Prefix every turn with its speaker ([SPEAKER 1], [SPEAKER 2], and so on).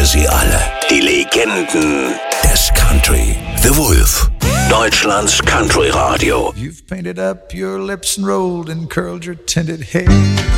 [SPEAKER 1] wir sie alle. Die Legenden des Country. The Wolf. Deutschlands Country Radio.
[SPEAKER 2] You've painted up your lips and rolled and curled your tinted hair.